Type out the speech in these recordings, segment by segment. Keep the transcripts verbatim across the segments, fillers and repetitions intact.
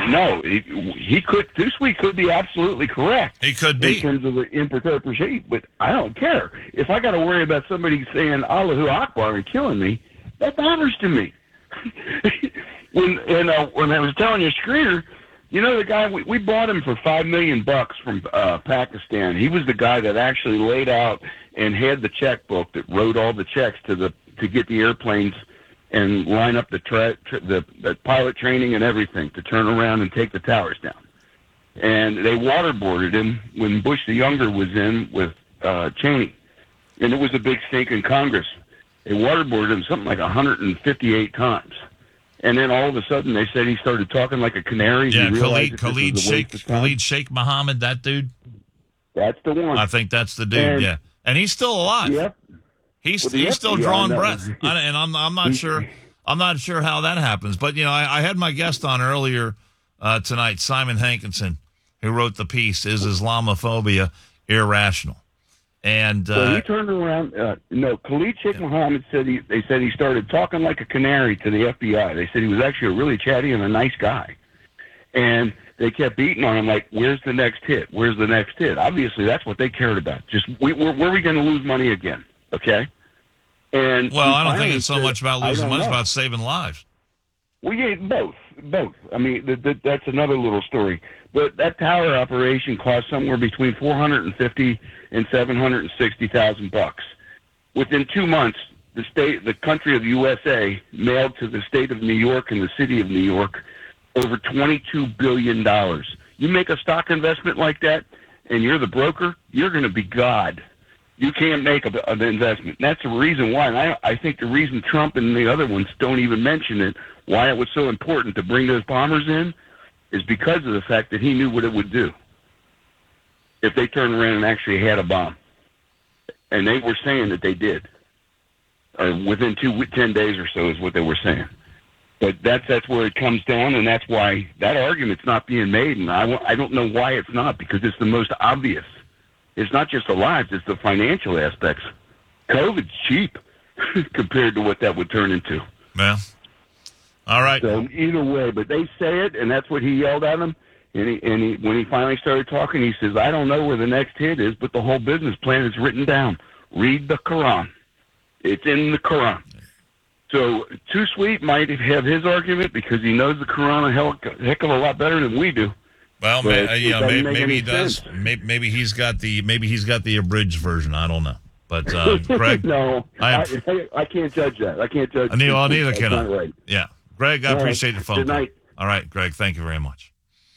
no, he, he could. This week could be absolutely correct. He could be in terms of the interpretation, but I don't care. If I got to worry about somebody saying Allahu Akbar and killing me, that matters to me. when and uh, when I was telling your screener, you know the guy we, we bought him for five million bucks from uh, Pakistan. He was the guy that actually laid out and had the checkbook that wrote all the checks to the to get the airplanes and line up the, tra- tra- the the pilot training and everything to turn around and take the towers down. And they waterboarded him when Bush the Younger was in with uh, Cheney, and it was a big stink in Congress. They waterboarded him something like one hundred fifty-eight times. And then all of a sudden they said he started talking like a canary. Yeah, he Khalid, Khalid Sheikh, Khalid Sheikh Mohammed, that dude. That's the one. I think that's the dude. And, yeah, and he's still alive. Yep. He's well, he's still F B I drawing knows. breath, I, and I'm I'm not sure I'm not sure how that happens. But you know, I, I had my guest on earlier uh, tonight, Simon Hankinson, who wrote the piece "Is Islamophobia Irrational?" And uh, so he turned around. Uh, no, Khalid Sheikh yeah. Mohammed said he. They said he started talking like a canary to the F B I. They said he was actually a really chatty and a nice guy, and they kept beating on him like, "Where's the next hit? Where's the next hit?" Obviously, that's what they cared about. Just we, where, where are we going to lose money again? Okay. And well, I don't think it's so said, much about losing money; it's about saving lives. Well, yeah, both, both. I mean, th- th- that's another little story. But that tower operation cost somewhere between four hundred and fifty and seven hundred and sixty thousand bucks. Within two months, the state, the country of the U S A, mailed to the state of New York and the city of New York over twenty-two billion dollars. You make a stock investment like that, and you're the broker, you're going to be God. You can't make a, an investment. And that's the reason why. And I, I think the reason Trump and the other ones don't even mention it, why it was so important to bring those bombers in, is because of the fact that he knew what it would do if they turned around and actually had a bomb. And they were saying that they did. Or within two, ten days or so is what they were saying. But that's that's where it comes down, and that's why that argument's not being made. And I, I don't know why it's not, because it's the most obvious. It's not just the lives, it's the financial aspects. COVID's cheap compared to what that would turn into. Yeah. All right. So either way, but they say it, and that's what he yelled at him. And, he, and he, when he finally started talking, he says, I don't know where the next hit is, but the whole business plan is written down. Read the Quran. It's in the Quran. So Too Sweet might have his argument because he knows the Quran a hell, heck of a lot better than we do. Well, may, uh, yeah, maybe, maybe he does. Maybe, maybe he's got the maybe he's got the abridged version. I don't know. But uh, Greg, no, I, I, I can't judge that. I can't judge. I well, neither can I. Right. Yeah, Greg, I All appreciate right. the phone Good call. night. All right, Greg, thank you very much.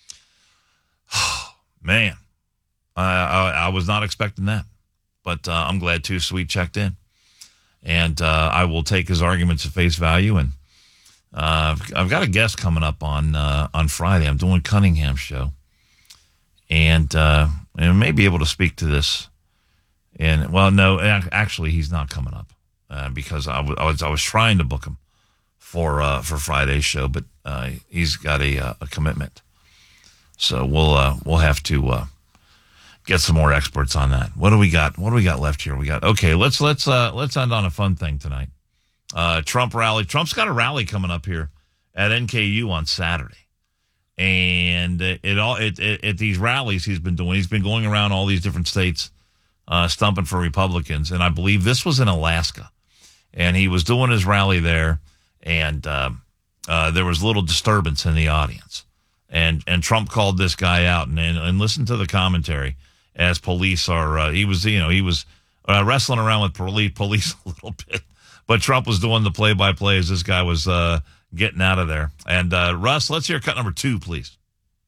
Man, I, I I was not expecting that, but uh, I'm glad Too Sweet checked in, and uh, I will take his arguments at face value. And uh, I've, I've got a guest coming up on uh, on Friday. I'm doing Cunningham's show, and uh, and may be able to speak to this. And well, no, actually, he's not coming up uh, because I, w- I was I was trying to book him for uh, for Friday's show, but uh, he's got a uh, a commitment. So we'll uh, we'll have to uh, get some more experts on that. What do we got? What do we got left here? We got okay. Let's let's uh, let's end on a fun thing tonight. Uh, Trump rally. Trump's got a rally coming up here at N K U on Saturday, and it, it all it, it, at these rallies he's been doing. He's been going around all these different states, uh, stumping for Republicans, and I believe this was in Alaska, and he was doing his rally there, and uh, uh, there was a little disturbance in the audience. And and Trump called this guy out, and and, and listen to the commentary as police are. Uh, he was you know he was uh, wrestling around with police police a little bit, but Trump was doing the play by play as this guy was uh, getting out of there. And uh, Russ, let's hear cut number two, please.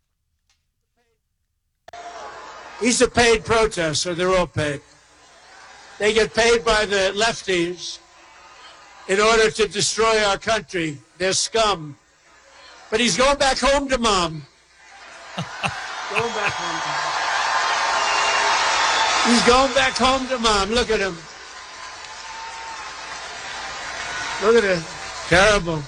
He's a paid protester. They're all paid. They get paid by the lefties in order to destroy our country. They're scum. But he's going back home to mom. Going back home to mom. He's going back home to mom. Look at him. Look at it. Terrible.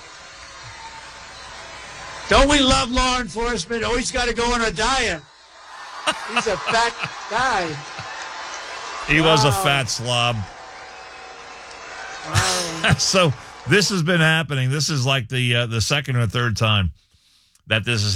Don't we love law enforcement? Always got to go on a diet. He's a fat guy. He wow. was a fat slob. Wow. So this has been happening. This is like the uh, the second or third time that this has